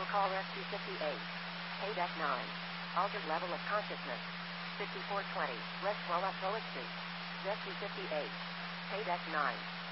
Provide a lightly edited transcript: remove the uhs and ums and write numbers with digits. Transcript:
call SC58. Paydeck 9. Altered level of consciousness. 5420. Restful SOHC. SC58. Paydeck 9.